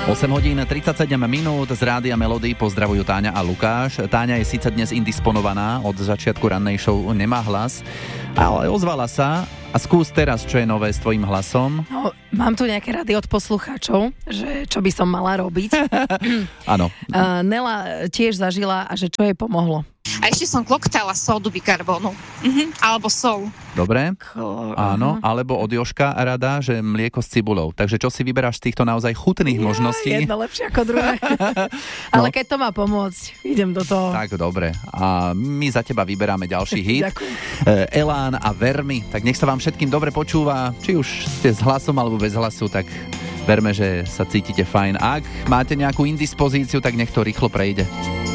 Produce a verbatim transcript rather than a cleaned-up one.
osem hodín tridsaťsedem minút z Rádia Melody pozdravujú Táňa a Lukáš. Táňa je síce dnes indisponovaná, od začiatku rannej show nemá hlas, ale ozvala sa a skús teraz, čo je nové s tvojím hlasom. No, mám tu nejaké rady od poslucháčov, že čo by som mala robiť. Áno. uh, Nela tiež zažila a že čo jej pomohlo. A ešte som kloktala sódu bikarbónu. Mhm, alebo sol. Dobre, Klo- áno, uh-huh. alebo od Jožka rada, že mlieko s cibulou. Takže čo si vyberáš z týchto naozaj chutných Ja, možností? jedno lepšie ako druhé. Ale keď to má pomôcť, idem do toho. Tak, dobre. A my za teba vyberáme ďalší hit. Ďakujem. E, Elán a Vermi. Tak nech sa vám všetkým dobre počúva. Či už ste s hlasom alebo bez hlasu, tak verme, že sa cítite fajn. Ak máte nejakú indispozíciu, tak nech to rýchlo prejde.